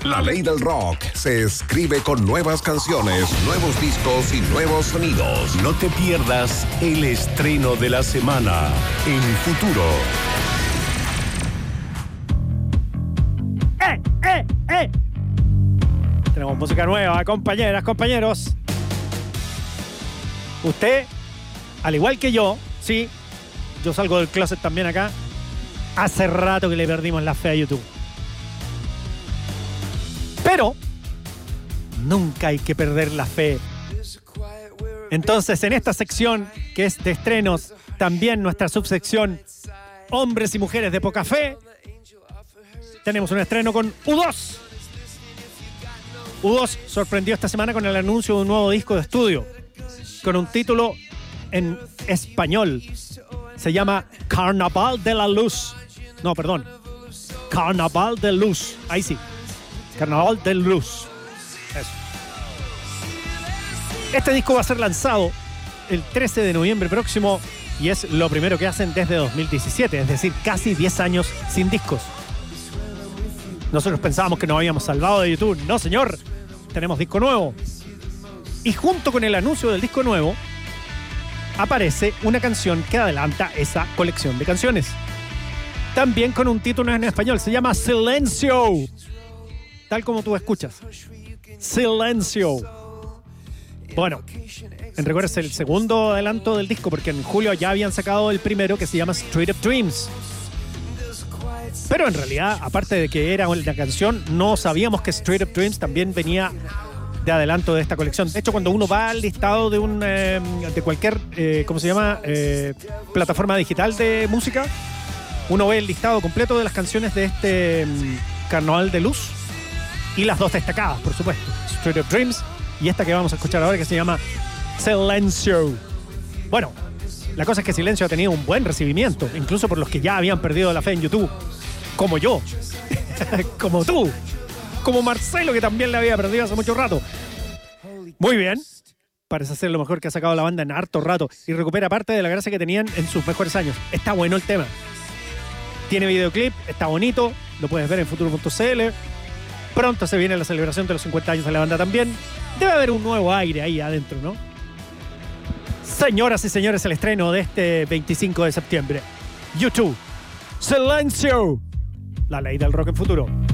La ley del rock se escribe con nuevas canciones, nuevos discos y nuevos sonidos. No te pierdas el estreno de la semana en Futuro. Tenemos música nueva, compañeras, compañeros. Usted, al igual que yo, sí, yo salgo del closet también acá. Hace rato que le perdimos la fe a YouTube. Pero nunca hay que perder la fe. Entonces, en esta sección, que es de estrenos, también nuestra subsección Hombres y Mujeres de Poca Fe, tenemos un estreno con U2. U2 sorprendió esta semana con el anuncio de un nuevo disco de estudio, con un título en español. Se llama Carnaval de la Luz. No, perdón. Carnaval de Luz. Ahí sí. Carnaval de Luz. Eso. Este disco va a ser lanzado el 13 de noviembre próximo y es lo primero que hacen desde 2017, es decir, casi 10 años sin discos. Nosotros pensábamos que nos habíamos salvado de YouTube. No, señor. Tenemos disco nuevo. Y junto con el anuncio del disco nuevo, aparece una canción que adelanta esa colección de canciones. También con un título en español. Se llama Silencio. Tal como tú escuchas. Silencio. Bueno, en rigor es el segundo adelanto del disco, porque en julio ya habían sacado el primero, que se llama Street of Dreams. Pero en realidad, aparte de que era una canción, no sabíamos que Street of Dreams también venía de adelanto de esta colección. De hecho, cuando uno va al listado de cualquier, ¿cómo se llama? Plataforma digital de música, uno ve el listado completo de las canciones de este Carnaval de Luz y las dos destacadas, por supuesto. Street of Dreams y esta que vamos a escuchar ahora, que se llama Silencio. Bueno, la cosa es que Silencio ha tenido un buen recibimiento, incluso por los que ya habían perdido la fe en YouTube. Como yo, como tú, como Marcelo, que también le había perdido hace mucho rato. Muy bien, parece ser lo mejor que ha sacado la banda en harto rato y recupera parte de la gracia que tenían en sus mejores años. Está bueno el tema. Tiene videoclip, está bonito, lo puedes ver en futuro.cl. Pronto se viene la celebración de los 50 años de la banda también. Debe haber un nuevo aire ahí adentro, ¿no? Señoras y señores, el estreno de este 25 de septiembre. YouTube. Silencio. La ley del rock en Futuro.